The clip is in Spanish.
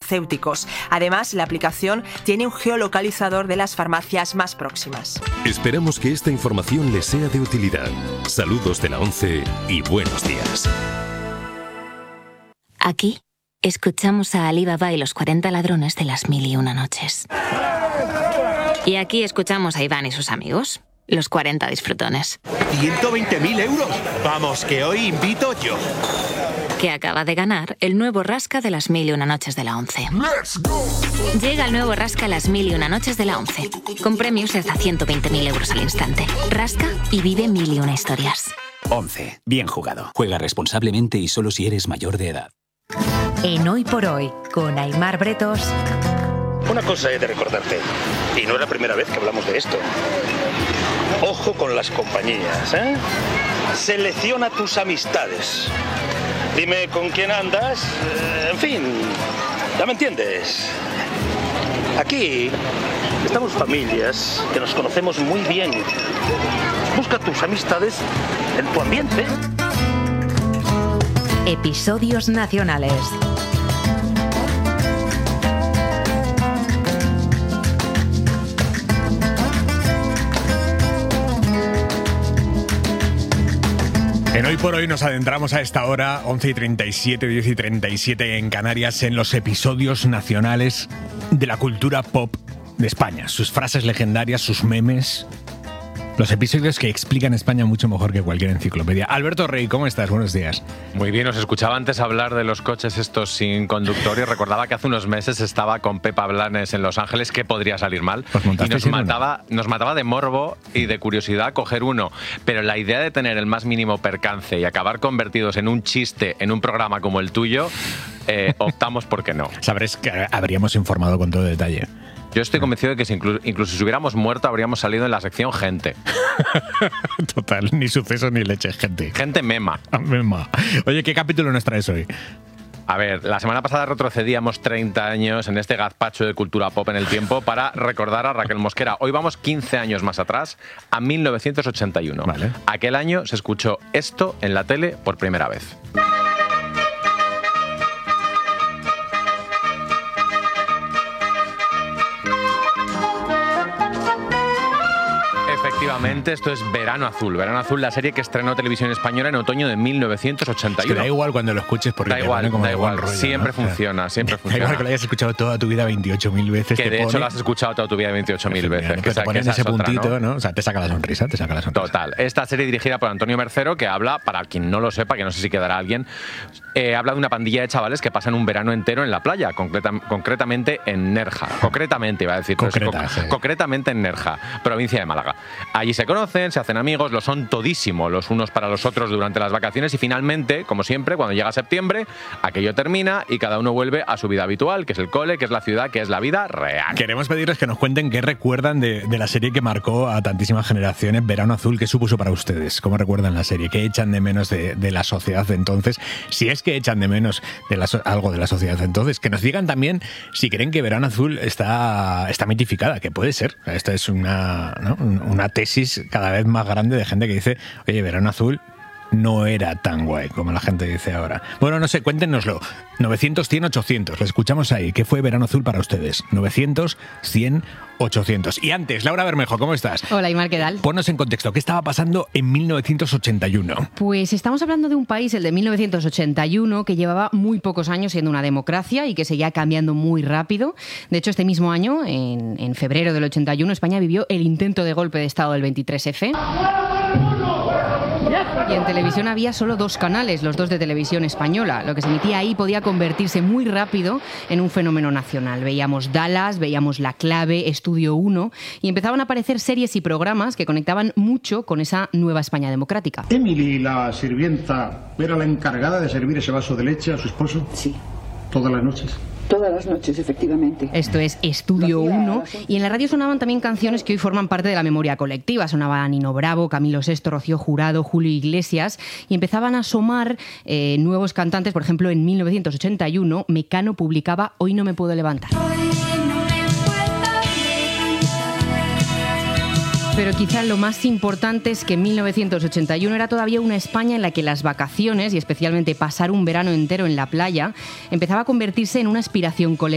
farmacéuticos. Además, la aplicación tiene un geolocalizador de las farmacias más próximas. Esperamos que esta información les sea de utilidad. Saludos de la 11 y buenos días. Aquí escuchamos a Ali Baba y los 40 ladrones de las 1001 noches. Y aquí escuchamos a Iván y sus amigos, los 40 disfrutones. ¡120.000 euros! Vamos, que hoy invito yo. Que acaba de ganar el nuevo Rasca de las 1001 noches de la 11. Llega el nuevo Rasca las 1001 noches de la 11, con premios de hasta 120.000 euros al instante. Rasca y vive 1001 historias. 11. Bien jugado. Juega responsablemente y solo si eres mayor de edad. En Hoy por Hoy, con Aimar Bretos. Una cosa he de recordarte, y no es la primera vez que hablamos de esto. Ojo con las compañías, ¿eh? Selecciona tus amistades. Dime con quién andas, en fin, ya me entiendes. Aquí estamos familias que nos conocemos muy bien. Busca tus amistades en tu ambiente. Episodios nacionales. En Hoy por Hoy nos adentramos a esta hora, 11:37, 10:37 en Canarias, en los episodios nacionales de la cultura pop de España. Sus frases legendarias, sus memes, los episodios que explican España mucho mejor que cualquier enciclopedia. Alberto Rey, ¿cómo estás? Buenos días. Muy bien, os escuchaba antes hablar de los coches estos sin conductor y recordaba que hace unos meses estaba con Pepa Blanes en Los Ángeles, que podría salir mal. Y nos mataba de morbo y de curiosidad coger uno. Pero la idea de tener el más mínimo percance y acabar convertidos en un chiste en un programa como el tuyo, optamos por que no. Sabrás que habríamos informado con todo detalle. Yo estoy convencido de que incluso si hubiéramos muerto habríamos salido en la sección gente. Total, ni suceso ni leche, gente. Gente mema. Mema. Oye, ¿qué capítulo nos traes hoy? A ver, la semana pasada retrocedíamos 30 años en este gazpacho de cultura pop en el tiempo para recordar a Raquel Mosquera. Hoy vamos 15 años más atrás, a 1981. Vale. Aquel año se escuchó esto en la tele por primera vez. Efectivamente, esto es Verano Azul. Verano Azul, la serie que estrenó Televisión Española en otoño de 1981. Es que da igual cuando lo escuches porque da igual, como da igual. Rollo, siempre ¿no? funciona, siempre Da funciona. igual que lo hayas escuchado toda tu vida 28.000 veces. Que de hecho lo has escuchado toda tu vida 28.000 veces. Que te ponen ese puntito, otra, ¿no? O sea, te saca la sonrisa, Total. Esta serie dirigida por Antonio Mercero, que habla, para quien no lo sepa, que no sé si quedará alguien, habla de una pandilla de chavales que pasan un verano entero en la playa, concretamente en Nerja. Concretamente, iba a decir. Concretamente en Nerja, provincia de Málaga. Allí se conocen, se hacen amigos, lo son todísimo los unos para los otros durante las vacaciones y finalmente, como siempre, cuando llega septiembre, aquello termina y cada uno vuelve a su vida habitual, que es el cole, que es la ciudad, que es la vida real. Queremos pedirles que nos cuenten qué recuerdan de la serie que marcó a tantísimas generaciones, Verano Azul. ¿Qué supuso para ustedes? ¿Cómo recuerdan la serie? ¿Qué echan de menos de la sociedad de entonces? Si es que echan de menos algo de la sociedad de entonces, que nos digan también si creen que Verano Azul está mitificada, que puede ser. Esta es una tesis cada vez más grande de gente que dice, oye, Verano Azul no era tan guay como la gente dice ahora. Bueno, no sé, cuéntenoslo. 900, 100, 800. Lo escuchamos ahí. ¿Qué fue Verano Azul para ustedes? 900, 100, 800. Y antes, Laura Bermejo, ¿cómo estás? Hola, Aimar, ¿qué tal? Ponnos en contexto. ¿Qué estaba pasando en 1981? Pues estamos hablando de un país, el de 1981, que llevaba muy pocos años siendo una democracia y que seguía cambiando muy rápido. De hecho, este mismo año, en febrero del 81, España vivió el intento de golpe de Estado del 23F. Y en televisión había solo 2 canales, los 2 de Televisión Española. Lo que se emitía ahí podía convertirse muy rápido en un fenómeno nacional. Veíamos Dallas, veíamos La Clave, Estudio 1 y empezaban a aparecer series y programas que conectaban mucho con esa nueva España democrática. ¿Emily, la sirvienta, era la encargada de servir ese vaso de leche a su esposo? Sí. ¿Todas las noches? Todas las noches, efectivamente. Esto es Estudio 1. Y en la radio sonaban también canciones que hoy forman parte de la memoria colectiva. Sonaban Nino Bravo, Camilo Sesto, Rocío Jurado, Julio Iglesias. Y empezaban a asomar nuevos cantantes. Por ejemplo, en 1981, Mecano publicaba Hoy no me puedo levantar. Pero quizá lo más importante es que en 1981 era todavía una España en la que las vacaciones, y especialmente pasar un verano entero en la playa, empezaba a convertirse en una aspiración colectiva.